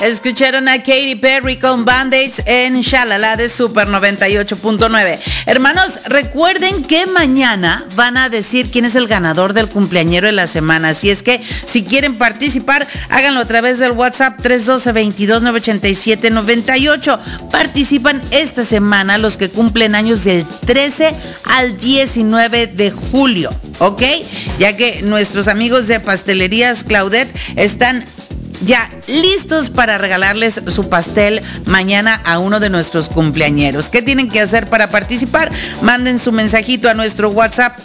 Escucharon a Katy Perry con Band-Aids en Shalala de Super 98.9. Hermanos, recuerden que mañana van a decir quién es el ganador del cumpleañero de la semana. Así es que si quieren participar, háganlo a través del WhatsApp 312-22-987-98. Participan esta semana los que cumplen años del 13 al 19 de julio, ¿ok? Ya que nuestros amigos de Pastelerías Claudette están ya listos para regalarles su pastel mañana a uno de nuestros cumpleañeros. ¿Qué tienen que hacer para participar? Manden su mensajito a nuestro WhatsApp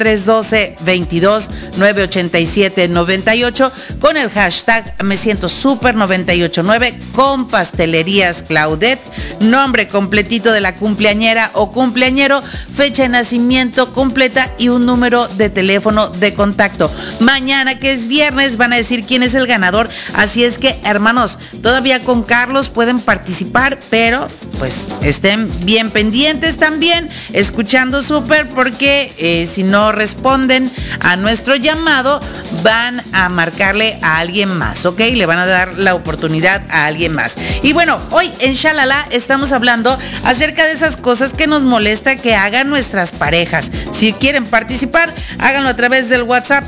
312-22-987-98 con el hashtag Me Siento Super 989 con Pastelerías Claudette, nombre completito de la cumpleañera o cumpleañero, fecha de nacimiento completa y un número de teléfono de contacto. Mañana, que es viernes, van a decir quién es el ganador. Así es que, hermanos, todavía con Carlos pueden participar, pero pues estén bien pendientes también, escuchando Super, porque si no responden a nuestro llamado, van a marcarle a alguien más, ¿ok? Le van a dar la oportunidad a alguien más. Y bueno, hoy en Shalala estamos hablando acerca de esas cosas que nos molesta que hagan nuestras parejas. Si quieren participar, háganlo a través del WhatsApp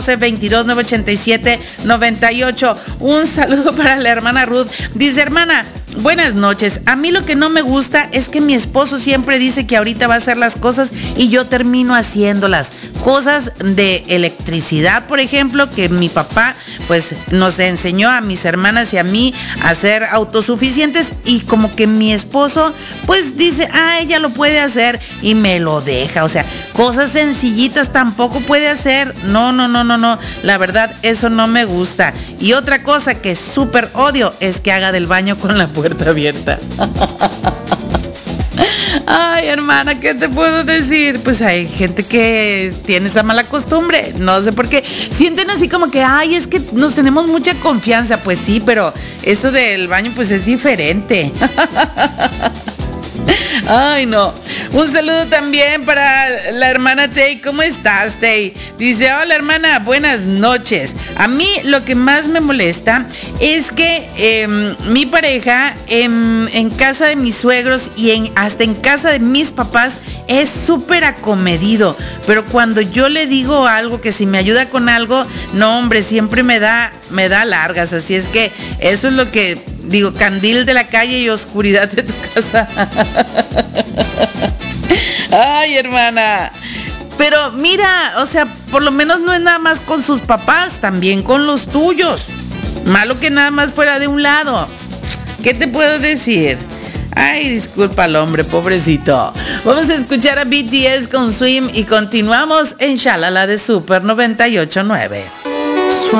312-22-987-98. Un saludo para la hermana Ruth. Dice: hermana, buenas noches. A mí lo que no me gusta es que mi esposo siempre dice que ahorita va a hacer las cosas y yo termino haciéndolas. Cosas de electricidad, por ejemplo, que mi papá pues nos enseñó a mis hermanas y a mí a ser autosuficientes, y como que mi esposo pues dice, ella lo puede hacer y me lo deja. O sea, cosas sencillitas tampoco puede hacer. No, la verdad eso no me gusta. Y otra cosa que súper odio es que haga del baño con la puerta abierta. Ay, hermana, ¿qué te puedo decir? Pues hay gente que tiene esa mala costumbre, no sé por qué. Sienten así como que, es que nos tenemos mucha confianza. Pues sí, pero eso del baño pues es diferente. Ay, no. Un saludo también para la hermana Tay. ¿Cómo estás, Tay? Dice: hola, hermana, buenas noches. A mí lo que más me molesta es que mi pareja en casa de mis suegros y hasta en casa de mis papás es súper acomedido, pero cuando yo le digo algo, que si me ayuda con algo, no, hombre, siempre me da largas. Así es que eso es lo que digo, candil de la calle y oscuridad de tu casa. Ay, hermana. Pero mira, o sea, por lo menos no es nada más con sus papás, también con los tuyos. Malo que nada más fuera de un lado. ¿Qué te puedo decir? Ay, disculpa al hombre, pobrecito. Vamos a escuchar a BTS con Swim y continuamos en Shalala de Super 98.9.